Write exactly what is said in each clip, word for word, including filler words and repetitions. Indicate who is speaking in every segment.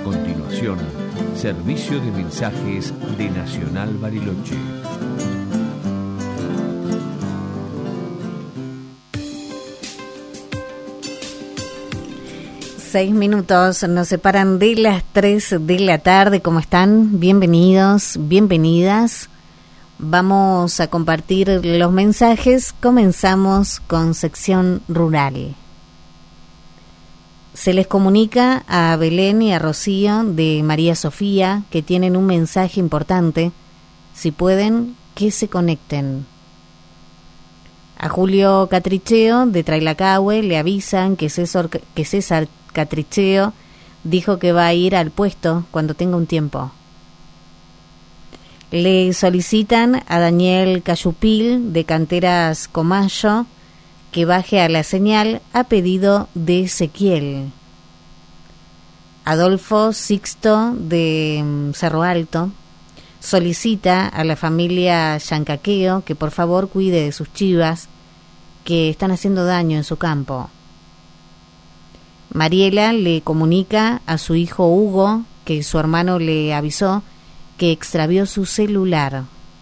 Speaker 1: continuación, servicio de mensajes de Nacional Bariloche.
Speaker 2: Seis minutos nos separan de las tres de la tarde. ¿Cómo están? Bienvenidos, bienvenidas. Vamos a compartir los mensajes. Comenzamos con sección rural. Se les comunica a Belén y a Rocío de María Sofía que tienen un mensaje importante. Si pueden, que se conecten. A Julio Catricheo de Trailacahue le avisan que César, que César Catricheo dijo que va a ir al puesto cuando tenga un tiempo. Le solicitan a Daniel Cayupil de Canteras Comayo que baje a la señal a pedido de Ezequiel. Adolfo Sixto de Cerro Alto solicita a la familia Yancaqueo que por favor cuide de sus chivas que están haciendo daño en su campo. Mariela le comunica a su hijo Hugo que su hermano le avisó que extravió su celular.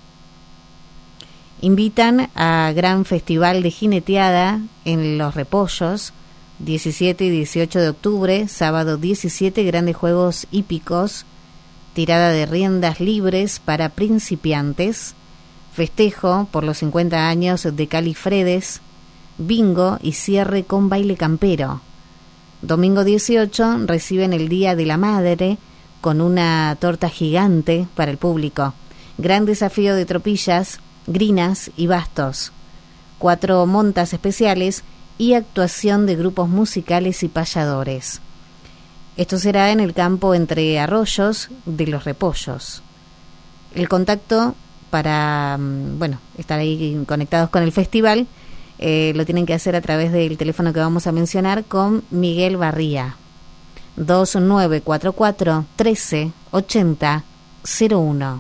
Speaker 2: Invitan a gran festival de jineteada en Los Repollos, diecisiete y dieciocho de octubre, sábado diecisiete, grandes juegos hípicos, tirada de riendas libres para principiantes, festejo por los cincuenta años de Califredes, bingo y cierre con baile campero. Domingo dieciocho reciben el Día de la Madre con una torta gigante para el público. Gran desafío de tropillas, grinas y bastos. Cuatro montas especiales y actuación de grupos musicales y payadores. Esto será en el campo Entre Arroyos de Los Repollos. El contacto para, bueno, estar ahí conectados con el festival Eh, lo tienen que hacer a través del teléfono que vamos a mencionar con Miguel Barría, dos nueve cuatro cuatro, trece, ochenta, cero uno.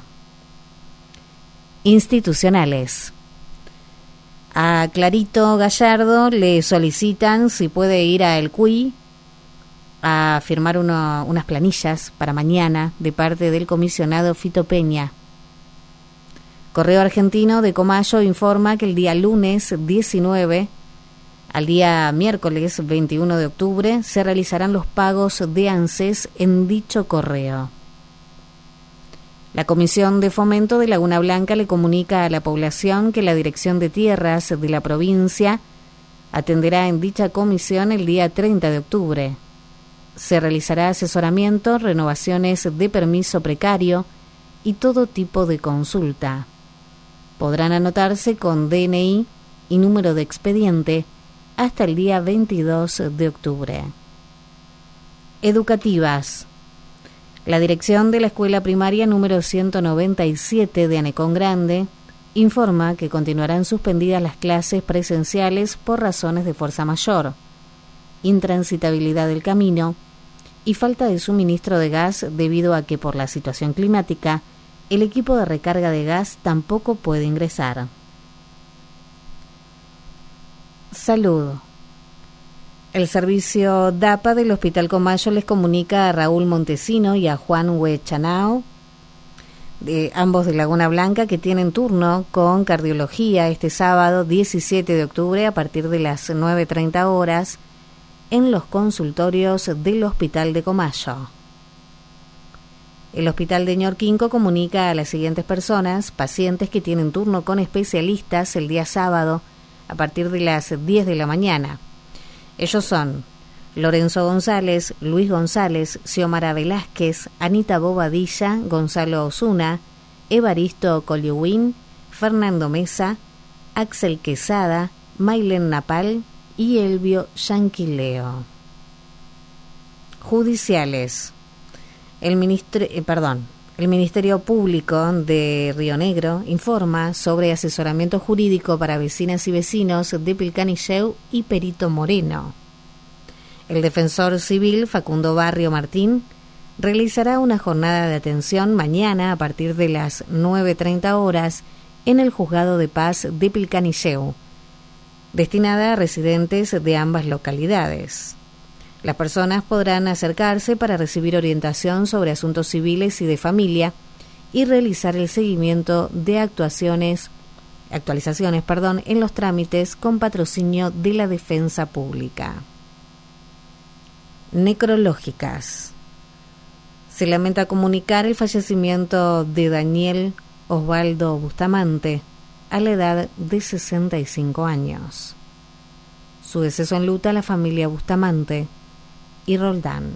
Speaker 2: Institucionales. A Clarito Gallardo le solicitan si puede ir a El Cuy a firmar uno, unas planillas para mañana de parte del comisionado Fito Peña. Correo Argentino de Comayo informa que el día lunes diecinueve al día miércoles veintiuno de octubre se realizarán los pagos de ANSES en dicho correo. La Comisión de Fomento de Laguna Blanca le comunica a la población que la Dirección de Tierras de la provincia atenderá en dicha comisión el día treinta de octubre. Se realizará asesoramiento, renovaciones de permiso precario y todo tipo de consulta. Podrán anotarse con D N I y número de expediente hasta el día veintidós de octubre. Educativas. La dirección de la escuela primaria número ciento noventa y siete de Anecón Grande informa que continuarán suspendidas las clases presenciales por razones de fuerza mayor, intransitabilidad del camino y falta de suministro de gas debido a que por la situación climática el equipo de recarga de gas tampoco puede ingresar. Salud. El servicio D A P A del Hospital Comayo les comunica a Raúl Montesino y a Juan Huechanao, de ambos de Laguna Blanca, que tienen turno con cardiología este sábado diecisiete de octubre a partir de las nueve treinta horas en los consultorios del Hospital de Comayo. El Hospital de Ñorquinco comunica a las siguientes personas, pacientes que tienen turno con especialistas el día sábado a partir de las diez de la mañana. Ellos son Lorenzo González, Luis González, Xiomara Velázquez, Anita Bobadilla, Gonzalo Osuna, Evaristo Coliuín, Fernando Mesa, Axel Quesada, Maylen Napal y Elvio Yanquileo. Judiciales. El, ministri- eh, perdón, el Ministerio Público de Río Negro informa sobre asesoramiento jurídico para vecinas y vecinos de Pilcanilleu y Perito Moreno. El defensor civil Facundo Barrio Martín realizará una jornada de atención mañana a partir de las nueve treinta horas en el Juzgado de Paz de Pilcanilleu, destinada a residentes de ambas localidades. Las personas podrán acercarse para recibir orientación sobre asuntos civiles y de familia y realizar el seguimiento de actuaciones, actualizaciones perdón, en los trámites con patrocinio de la Defensa Pública. Necrológicas. Se lamenta comunicar el fallecimiento de Daniel Osvaldo Bustamante a la edad de sesenta y cinco años. Su deceso enluta a la familia Bustamante y Roldán.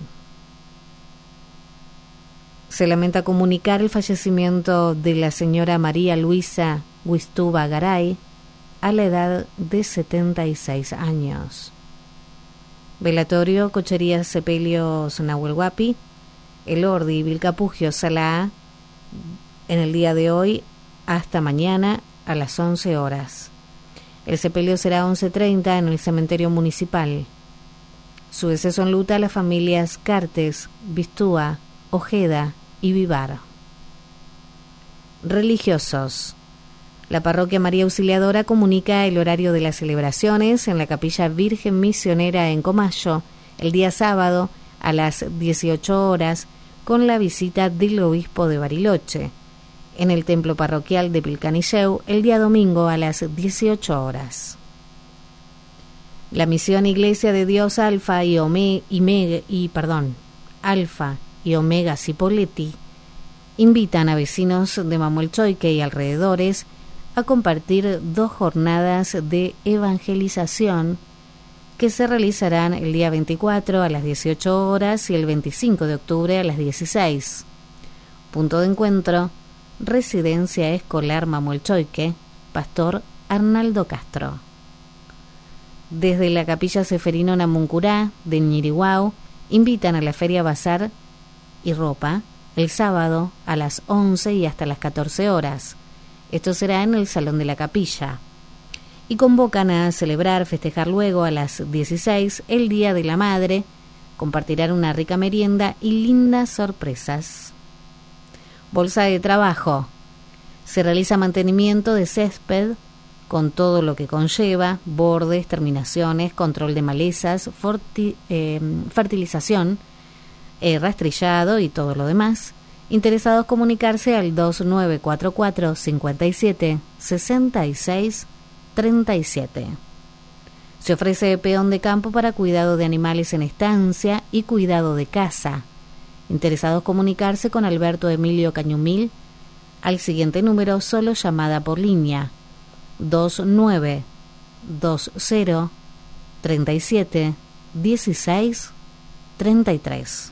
Speaker 2: Se lamenta comunicar el fallecimiento de la señora María Luisa Huistuba Garay a la edad de setenta y seis años. Velatorio Cocherías Sepelios Nahuel Huapi, El Ordi, Vilcapugio, Sala A, en el día de hoy hasta mañana a las once horas. El sepelio será once treinta en el cementerio municipal. Su deceso enluta a las familias Cartes, Bistúa, Ojeda y Vivar. Religiosos. La parroquia María Auxiliadora comunica el horario de las celebraciones en la Capilla Virgen Misionera en Comayo el día sábado a las dieciocho horas con la visita del obispo de Bariloche. En el templo parroquial de Pilcanilleu el día domingo a las dieciocho horas. La misión Iglesia de Dios Alfa y Omega y, Mega, y perdón, Alfa y Omega Cipolletti invitan a vecinos de Mamuelchoique y alrededores a compartir dos jornadas de evangelización que se realizarán el día veinticuatro a las dieciocho horas y el veinticinco de octubre a las dieciséis. Punto de encuentro: Residencia Escolar Mamuelchoique, Pastor Arnaldo Castro. Desde la Capilla Seferino Namuncurá de Ñiriguao invitan a la Feria Bazar y Ropa el sábado a las once y hasta las catorce horas. Esto será en el Salón de la Capilla. Y convocan a celebrar, festejar luego a las dieciséis el Día de la Madre, compartirán una rica merienda y lindas sorpresas. Bolsa de trabajo. Se realiza mantenimiento de césped con todo lo que conlleva, bordes, terminaciones, control de malezas, forti, eh, fertilización, eh, rastrillado y todo lo demás. Interesados comunicarse al dos nueve cuatro cuatro, cincuenta y siete, sesenta y seis, treinta y siete. Se ofrece peón de campo para cuidado de animales en estancia y cuidado de casa. Interesados comunicarse con Alberto Emilio Cañumil al siguiente número, solo llamada por línea dos nueve dos cero, treinta y siete, dieciséis, treinta y tres.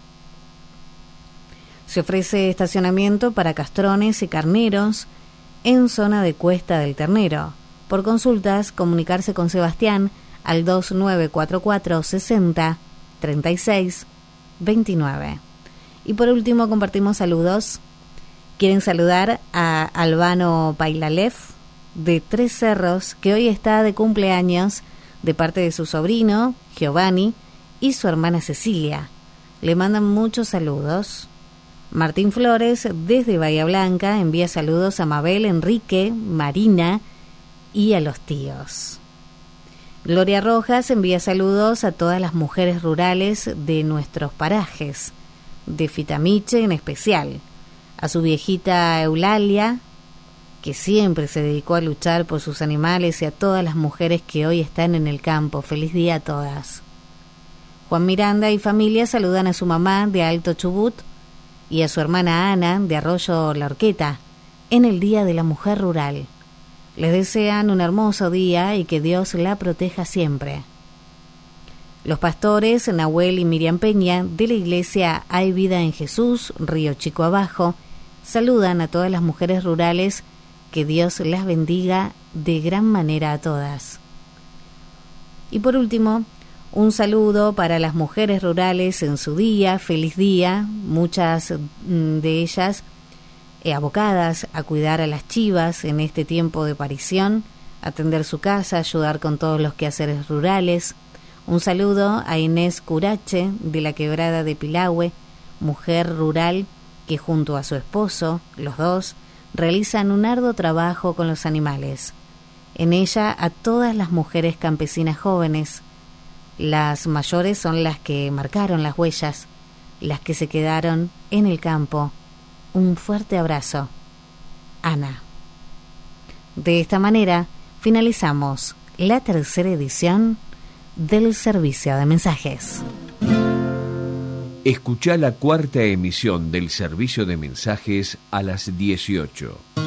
Speaker 2: Se ofrece estacionamiento para castrones y carneros en zona de Cuesta del Ternero. Por consultas, comunicarse con Sebastián al dos nueve cuatro cuatro, sesenta, treinta y seis, veintinueve. Y por último compartimos saludos. Quieren saludar a Albano Pailalev de Tres Cerros, que hoy está de cumpleaños, de parte de su sobrino Giovanni y su hermana Cecilia. Le mandan muchos saludos. Martín Flores desde Bahía Blanca envía saludos a Mabel, Enrique, Marina y a los tíos. Gloria Rojas envía saludos a todas las mujeres rurales de nuestros parajes, de Fitamiche en especial, a su viejita Eulalia, que siempre se dedicó a luchar por sus animales, y a todas las mujeres que hoy están en el campo. Feliz día a todas. Juan Miranda y familia saludan a su mamá de Alto Chubut y a su hermana Ana de Arroyo La Horqueta en el Día de la Mujer Rural. Les desean un hermoso día y que Dios la proteja siempre. Los pastores Nahuel y Miriam Peña de la iglesia Hay Vida en Jesús, Río Chico Abajo, saludan a todas las mujeres rurales. Que Dios las bendiga de gran manera a todas. Y por último, un saludo para las mujeres rurales en su día, feliz día, muchas de ellas eh, abocadas a cuidar a las chivas en este tiempo de parición, atender su casa, ayudar con todos los quehaceres rurales. Un saludo a Inés Curache de la Quebrada de Pilahue, mujer rural que junto a su esposo, los dos, realizan un arduo trabajo con los animales. En ella a todas las mujeres campesinas jóvenes, Las mayores son las que marcaron las huellas, las que se quedaron en el campo. Un fuerte abrazo. Ana. De esta manera finalizamos la tercera edición del servicio de mensajes.
Speaker 1: Escuchá la cuarta emisión del servicio de mensajes a las dieciocho.